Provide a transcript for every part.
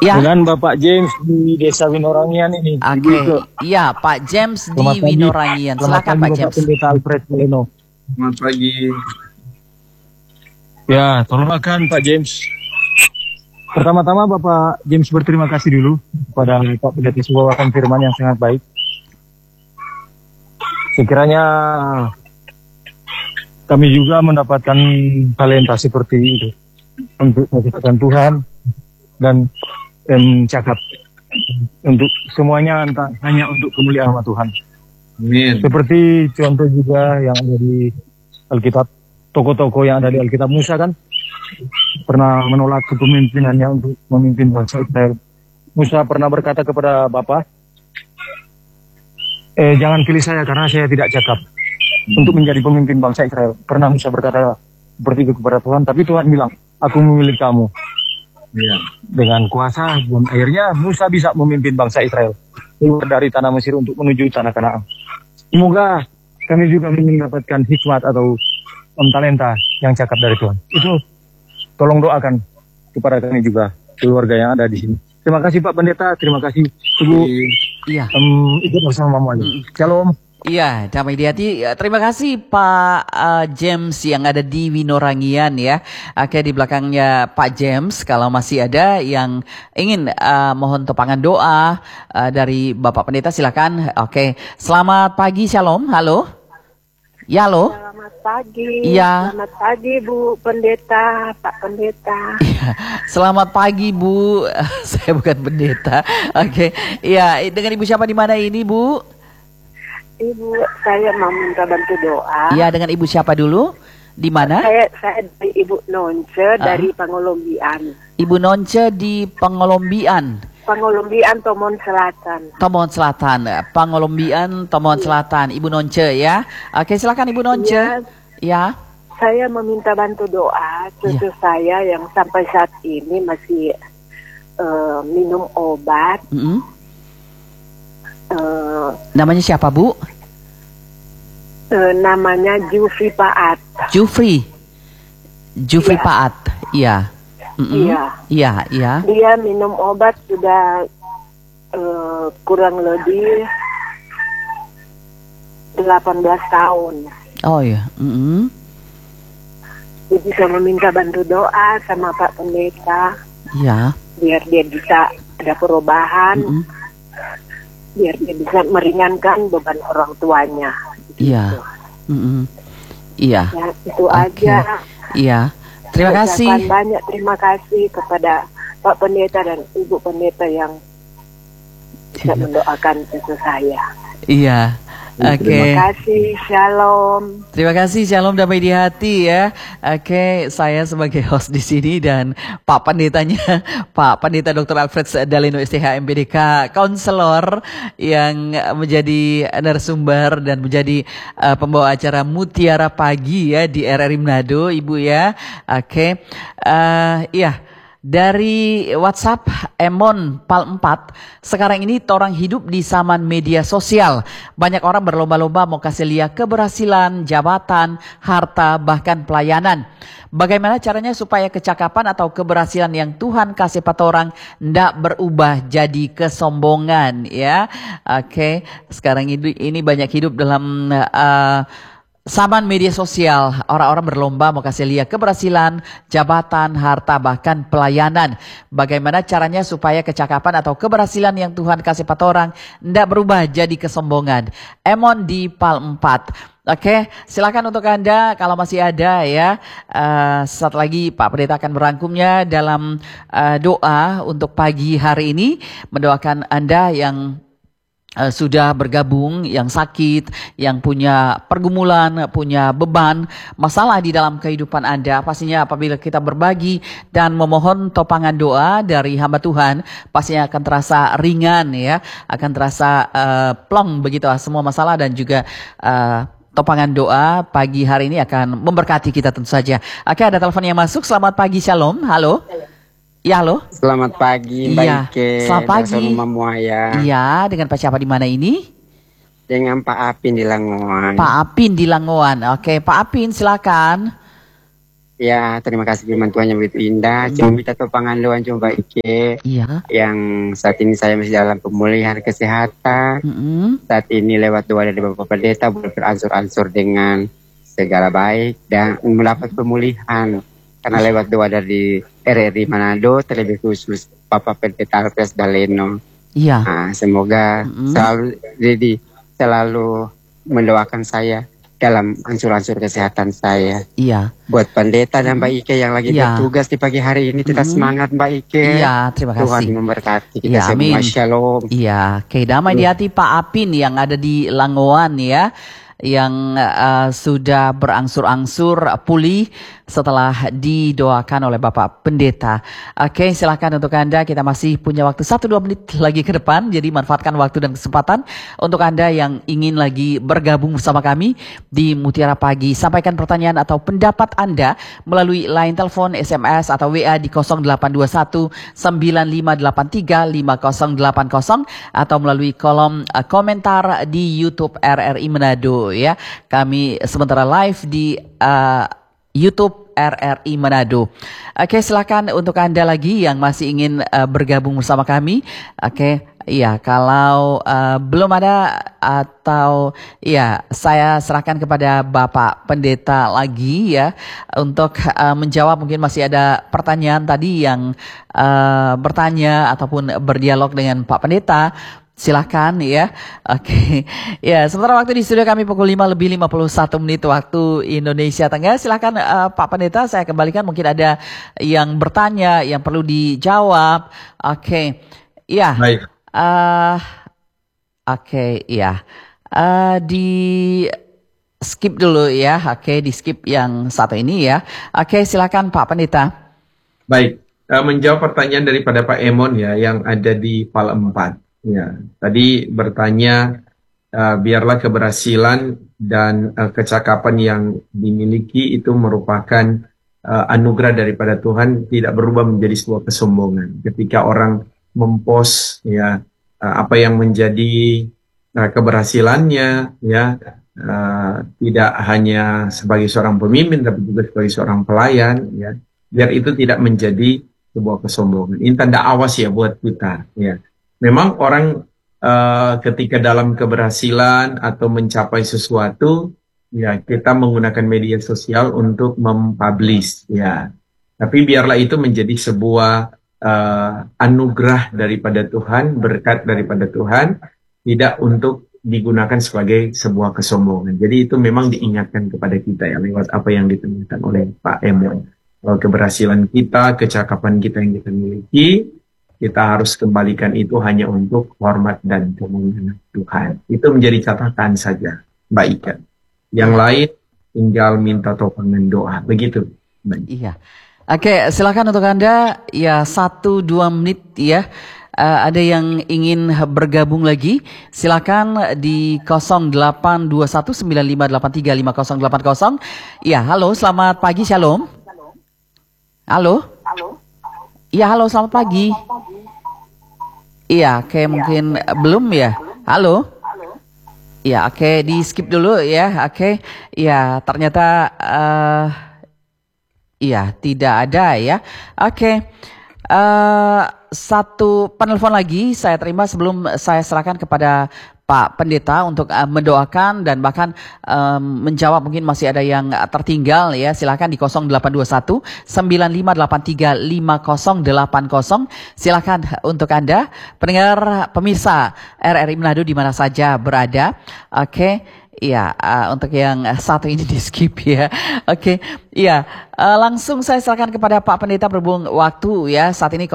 Ya. Dengan Bapak James di Desa Winorangian ini. Oke. Iya, Pak James di Winorangian. Silakan Pak James. Pendeta Alfred Leno. Selamat pagi. Ya, tolong makan Pak James. Pertama-tama Bapak James berterima kasih dulu kepada Pak Pendeta membawakan firman yang sangat baik. Sekiranya kami juga mendapatkan talenta seperti itu untuk menceritakan Tuhan dan cakap untuk semuanya hanya untuk kemuliaan nama Tuhan. Amin. Seperti contoh juga yang ada di Alkitab, tokoh-tokoh yang ada di Alkitab, Musa kan pernah menolak kepemimpinannya untuk memimpin bangsa Israel. Musa pernah berkata kepada Bapa, jangan pilih saya karena saya tidak cakap untuk menjadi pemimpin bangsa Israel. Pernah Musa berkata seperti itu kepada Tuhan, tapi Tuhan bilang, aku memilih kamu. Ya. Dengan kuasa dan akhirnya Musa bisa memimpin bangsa Israel keluar dari tanah Mesir untuk menuju tanah Kanaan. Semoga kami juga mendapatkan hikmat atau talenta yang cakap dari Tuhan. Itu tolong doakan kepada kami juga, keluarga yang ada di sini. Terima kasih Pak Pendeta, terima kasih Ibu. Iya. Ikut bersama Mama aja. Shalom. Iya, damai di hati. Terima kasih Pak James yang ada di Winorangian ya. Oke, di belakangnya Pak James, kalau masih ada yang ingin mohon topangan doa dari Bapak Pendeta silakan. Oke, selamat pagi, shalom. Halo. Ya, halo. Selamat pagi. Iya. Selamat pagi Bu Pendeta, Pak Pendeta. Iya. Selamat pagi Bu. Saya bukan pendeta. Oke. Iya, dengan Ibu siapa di mana ini, Bu? Ibu, saya mau minta bantu doa. Iya, dengan Ibu siapa dulu? Di mana? Saya dari Ibu Nonce dari Pangolombian. Ibu Nonce di Pangolombian. Pangolombian, Tomon Selatan. Tomon Selatan, Pangolombian, Tomon Selatan. Ibu Nonce ya. Oke, silakan Ibu Nonce. Ya. Saya meminta bantu doa cucu saya yang sampai saat ini masih minum obat. Namanya siapa Bu? Namanya Jufri Paat. Jufri Paat. Iya. Iya. Dia minum obat sudah kurang lebih 18 tahun. Oh ya. Jadi saya meminta bantu doa sama Pak Pendeta. Iya. Biar dia bisa ada perubahan. Biar dia bisa meringankan beban orang tuanya. Iya. Iya. Ya, itu aja. Iya. Terima kasih. Banyak terima kasih kepada Pak Pendeta dan Ibu Pendeta yang bisa mendoakan cucu saya. Iya. Oke. Terima kasih, shalom. Terima kasih, shalom damai di hati ya. Oke, saya sebagai host di sini dan Pak Pendetanya, Pak Pendeta Dr. Alfred Leno STH MPDK, konselor yang menjadi narasumber dan menjadi pembawa acara Mutiara Pagi ya di RRI Manado, Ibu ya. Oke, iya. Dari WhatsApp Emon Pal 4, sekarang ini orang hidup di zaman media sosial. Banyak orang berlomba-lomba mau kasih lihat keberhasilan, jabatan, harta, bahkan pelayanan. Bagaimana caranya supaya kecakapan atau keberhasilan yang Tuhan kasih pada orang ndak berubah jadi kesombongan ya. Oke, sekarang ini banyak hidup dalam zaman media sosial, orang-orang berlomba mau kasih lihat keberhasilan, jabatan, harta, bahkan pelayanan. Bagaimana caranya supaya kecakapan atau keberhasilan yang Tuhan kasih pada orang tidak berubah jadi kesombongan. Emon di Pal 4. Oke, silakan untuk Anda kalau masih ada ya. Saat lagi Pak Pendeta akan merangkumnya dalam doa untuk pagi hari ini. Mendoakan Anda yang sudah bergabung, yang sakit, yang punya pergumulan, punya beban, masalah di dalam kehidupan Anda. Pastinya apabila kita berbagi dan memohon topangan doa dari hamba Tuhan, pastinya akan terasa ringan ya, akan terasa plong begitu semua masalah dan juga topangan doa pagi hari ini akan memberkati kita tentu saja. Oke, ada telepon yang masuk. Selamat pagi, shalom. Halo. Ya, halo. Selamat pagi, Mbak Ike. Selamat pagi. Rumah Muaya. Iya, dengan Pak siapa di mana ini? Dengan Pak Apin di Langoan. Pak Apin di Langoan. Oke, Pak Apin silakan. Ya, terima kasih firman Tuhan yang begitu indah. Cuma minta topangan doang coba Ike. Iya. Yang saat ini saya masih dalam pemulihan kesehatan. Saat ini lewat doa dari Bapak Pendeta boleh beransur-ansur dengan segala baik dan mendapat pemulihan. Karena lewat doa dari RRI Manado, terlebih khusus Bapak Pendeta Alfred Daleno. Iya. Nah, semoga selalu mendoakan saya dalam ansur-ansur kesehatan saya. Iya. Buat pendeta dan Mbak Ike yang lagi bertugas di pagi hari ini, tetap semangat Mbak Ike. Iya, terima kasih. Tuhan memberkati kita Ya, semua. amin. Shalom. Iya, oke, damai di hati Pak Apin yang ada di Langoan ya, yang sudah berangsur-angsur pulih setelah didoakan oleh Bapak Pendeta. Oke, silakan untuk Anda, kita masih punya waktu 1-2 menit lagi ke depan, jadi manfaatkan waktu dan kesempatan untuk Anda yang ingin lagi bergabung bersama kami di Mutiara Pagi. Sampaikan pertanyaan atau pendapat Anda melalui line telepon, SMS atau WA di 0821 9583 5080 atau melalui kolom komentar di YouTube RRI Manado ya. Kami sementara live di YouTube RRI Manado. Oke, silakan untuk Anda lagi yang masih ingin bergabung bersama kami. Oke, ya kalau belum ada atau ya saya serahkan kepada Bapak Pendeta lagi ya untuk menjawab. Mungkin masih ada pertanyaan tadi yang bertanya ataupun berdialog dengan Pak Pendeta. Silakan ya. Oke. Ya, sementara waktu di studio kami pukul 5:51 waktu Indonesia Tengah. Silakan Pak Pendeta, saya kembalikan, mungkin ada yang bertanya yang perlu dijawab. Oke. Ya. Baik. Oke, ya. Di skip dulu ya. Oke, di skip yang satu ini ya. Oke, silakan Pak Pendeta. Baik. Menjawab pertanyaan daripada Pak Emon ya, yang ada di PAL 4. Ya, tadi bertanya biarlah keberhasilan dan kecakapan yang dimiliki itu merupakan anugerah daripada Tuhan, tidak berubah menjadi sebuah kesombongan. Ketika orang mempost ya apa yang menjadi keberhasilannya ya, tidak hanya sebagai seorang pemimpin tapi juga sebagai seorang pelayan ya, biar itu tidak menjadi sebuah kesombongan. Ini tanda awas ya buat kita ya. Memang orang ketika dalam keberhasilan atau mencapai sesuatu, ya kita menggunakan media sosial untuk mempublish, ya. Tapi biarlah itu menjadi sebuah anugerah daripada Tuhan, berkat daripada Tuhan, tidak untuk digunakan sebagai sebuah kesombongan. Jadi itu memang diingatkan kepada kita ya lewat apa yang ditemukan oleh Pak Emon. Keberhasilan kita, kecakapan kita yang kita miliki, kita harus kembalikan itu hanya untuk hormat dan kemuliaan Tuhan. Itu menjadi catatan saja, Mbak Ika. Yang lain tinggal minta topangan doa. Begitu. Mbak. Iya. Oke, silakan untuk Anda ya 1-2 menit ya. Ada yang ingin bergabung lagi, silakan di 082195835080. Ya, halo, selamat pagi, Shalom. Halo. Iya, halo, selamat pagi. Iya, oke, mungkin belum ya. Halo. Iya, oke, di skip dulu ya. Oke. Iya, ternyata iya, tidak ada ya. Oke. Satu penelpon lagi saya terima sebelum saya serahkan kepada Pak Pendeta untuk mendoakan dan bahkan menjawab. Mungkin masih ada yang tertinggal ya. Silakan di 0821 9583 5080. Silakan untuk Anda pendengar pemirsa RRI Manado di mana saja berada. Oke. Iya, untuk yang satu ini di skip ya. Oke, iya, langsung saya serahkan kepada Pak Pendeta berhubung waktu ya. Saat ini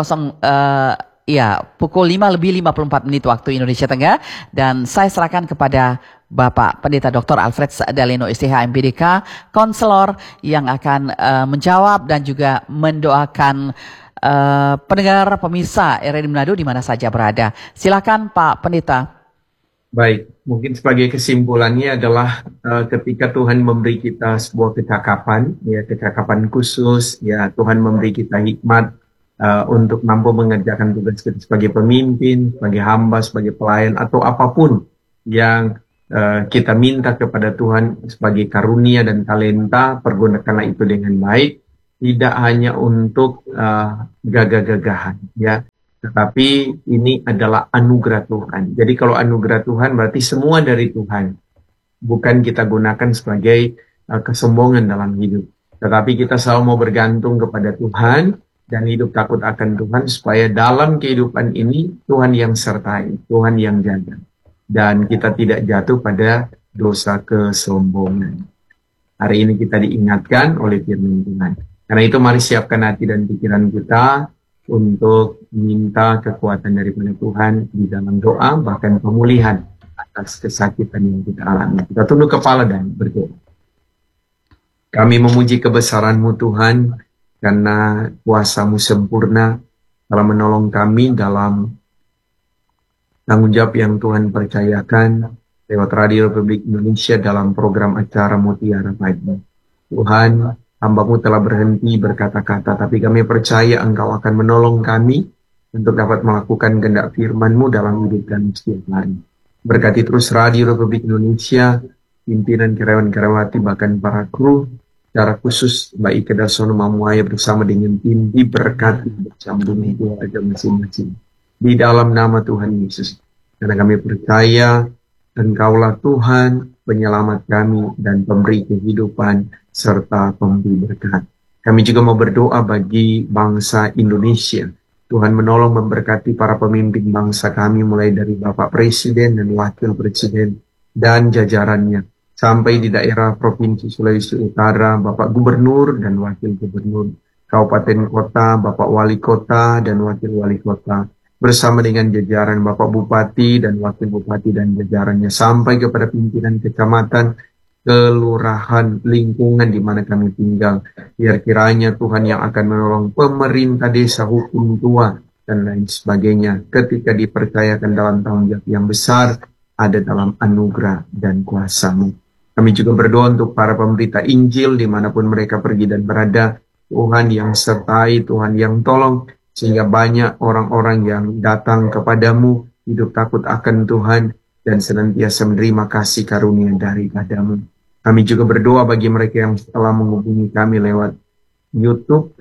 pukul 5:54 waktu Indonesia Tengah, dan saya serahkan kepada Bapak Pendeta Dr. Alfred Daleno STH MPDK, konselor yang akan menjawab dan juga mendoakan pendengar pemirsa RRI Manado di mana saja berada. Silakan Pak Pendeta. Baik, mungkin sebagai kesimpulannya adalah ketika Tuhan memberi kita sebuah kecakapan, ya kecakapan khusus, ya Tuhan memberi kita hikmat untuk mampu mengerjakan tugas kita sebagai pemimpin, sebagai hamba, sebagai pelayan, atau apapun yang kita minta kepada Tuhan sebagai karunia dan talenta, pergunakanlah itu dengan baik. tidak hanya untuk gagah-gagahan, ya. Tetapi ini adalah anugerah Tuhan. Jadi kalau anugerah Tuhan berarti semua dari Tuhan. Bukan kita gunakan sebagai kesombongan dalam hidup. Tetapi kita selalu mau bergantung kepada Tuhan dan hidup takut akan Tuhan supaya dalam kehidupan ini Tuhan yang sertai, Tuhan yang jaga. Dan kita tidak jatuh pada dosa kesombongan. Hari ini kita diingatkan oleh firman Tuhan. Karena itu mari siapkan hati dan pikiran kita untuk minta kekuatan daripada Tuhan di dalam doa, bahkan pemulihan atas kesakitan yang kita alami. Kita tunduk kepala dan berdoa. Kami memuji kebesaran-Mu Tuhan, karena kuasa-Mu sempurna telah menolong kami dalam tanggung jawab yang Tuhan percayakan lewat Radio Republik Indonesia dalam program acara Mutiara Pagi. Tuhan, hamba-Mu telah berhenti berkata-kata, tapi kami percaya Engkau akan menolong kami untuk dapat melakukan kehendak firman-Mu dalam hidup kami setiap hari. Berkati terus Radio Republik Indonesia, pimpinan karyawan-karyawati, bahkan para kru, secara khusus Mbak Ike Darsono Mamuaya bersama dengan tim diberkati bersama dengan keluarga masing-masing. Di dalam nama Tuhan Yesus. Karena kami percaya Engkaulah Tuhan, penyelamat kami dan pemberi kehidupan serta pemberi berkat. Kami juga mau berdoa bagi bangsa Indonesia. Tuhan menolong memberkati para pemimpin bangsa kami mulai dari Bapak Presiden dan Wakil Presiden dan jajarannya. Sampai di daerah Provinsi Sulawesi Utara, Bapak Gubernur dan Wakil Gubernur. Kabupaten Kota, Bapak Wali Kota dan Wakil Wali Kota. Bersama dengan jajaran Bapak Bupati dan Wakil Bupati dan jajarannya. Sampai kepada pimpinan kecamatan, kelurahan, lingkungan di mana kami tinggal. Biar kiranya Tuhan yang akan menolong pemerintah desa, hukum tua, dan lain sebagainya. Ketika dipercayakan dalam tanggung jawab yang besar, ada dalam anugerah dan kuasa-Mu. Kami juga berdoa untuk para pemberita Injil dimanapun mereka pergi dan berada. Tuhan yang sertai, Tuhan yang tolong, sehingga banyak orang-orang yang datang kepadamu, hidup takut akan Tuhan, dan senantiasa menerima kasih karunia daripada-Mu. Kami juga berdoa bagi mereka yang telah menghubungi kami lewat YouTube,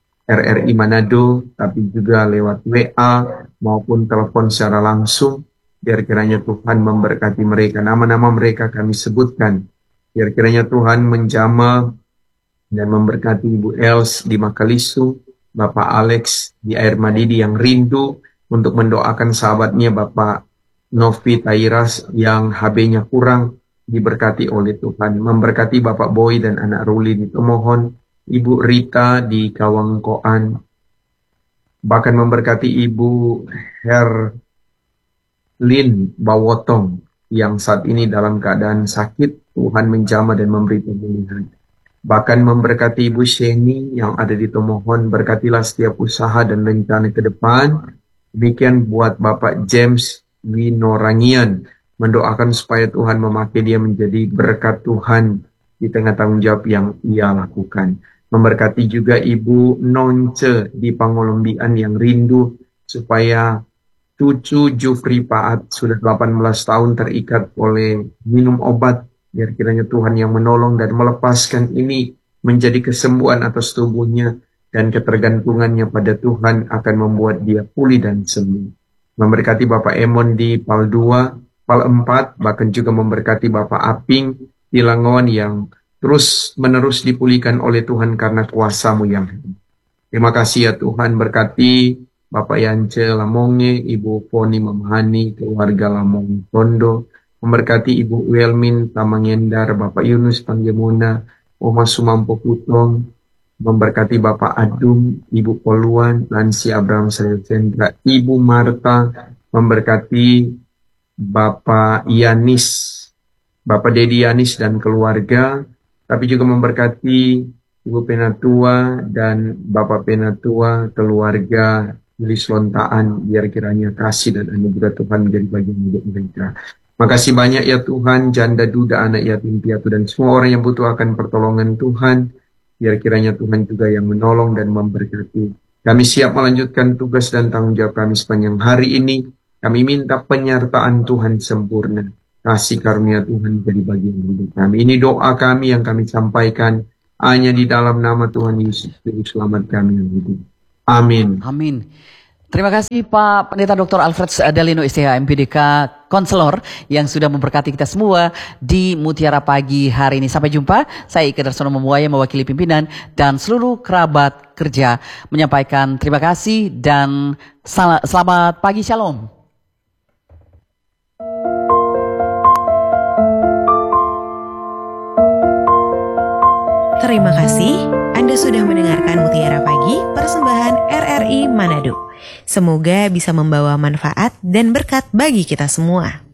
RRI Manado, tapi juga lewat WA maupun telepon secara langsung. Biar kiranya Tuhan memberkati mereka. Nama-nama mereka kami sebutkan. Biar kiranya Tuhan menjamah dan memberkati Ibu Els di Makalisu, Bapak Alex di Air Madidi yang rindu untuk mendoakan sahabatnya Bapak Novi Tairas yang HB-nya kurang, diberkati oleh Tuhan. Memberkati Bapak Boy dan anak Ruli di Tomohon, Ibu Rita di Kawangkoan, bahkan memberkati Ibu Herlin Bawotong yang saat ini dalam keadaan sakit. Tuhan menjamah dan memberi pemulihan. Bahkan memberkati Ibu Sheni yang ada di Tomohon, berkatilah setiap usaha dan rencana ke depan. Demikian buat Bapak James Winorangian, mendoakan supaya Tuhan memakai dia menjadi berkat Tuhan di tengah tanggung jawab yang ia lakukan. Memberkati juga Ibu Nonce di Pangolombian yang rindu supaya cucu Jufri Paat sudah 18 tahun terikat oleh minum obat. Biar kiranya Tuhan yang menolong dan melepaskan ini menjadi kesembuhan atas tubuhnya, dan ketergantungannya pada Tuhan akan membuat dia pulih dan sembuh. Memberkati Bapak Emon di Pal 2, Pal 4, bahkan juga memberkati Bapak Aping di Langon yang terus menerus dipulihkan oleh Tuhan karena kuasa-Mu yang hebat. Terima kasih ya Tuhan, berkati Bapak Yance Lamonge, Ibu Foni Mamahani, keluarga Lamong Tondo, memberkati Ibu Welmin Tamangendar, Bapak Yunus Panggemuna, Oma Sumampo Putong, memberkati Bapak Adum, Ibu Poluan, Lansi Abraham Sendra, Ibu Marta, memberkati Bapak Yanis, Bapak Dedi Yanis dan keluarga, tapi juga memberkati Ibu Penatua dan Bapak Penatua, keluarga Lis Lontaan, biar kiranya kasih dan anugerah Tuhan menjadi bagian hidup mereka. Makasih banyak ya Tuhan, janda duda, anak yatim piatu, dan semua orang yang butuh akan pertolongan Tuhan. Biar kiranya Tuhan juga yang menolong dan memberkati. Kami siap melanjutkan tugas dan tanggung jawab kami sepanjang hari ini. Kami minta penyertaan Tuhan sempurna. Kasih karunia Tuhan jadi bagian hidup kami. Ini doa kami yang kami sampaikan Hanya di dalam nama Tuhan Yesus, Juru Selamat kami yang hidup. Amin. Amin. Terima kasih Pak Pendeta Dr. Alfred Dalino STH MPDK Konselor yang sudah memberkati kita semua di Mutiara Pagi hari ini. Sampai jumpa. Saya Ika Darsono Memuaya mewakili pimpinan dan seluruh kerabat kerja menyampaikan terima kasih dan selamat pagi. Shalom. Terima kasih Anda sudah mendengarkan Mutiara Pagi persembahan RRI Manado. Semoga bisa membawa manfaat dan berkat bagi kita semua.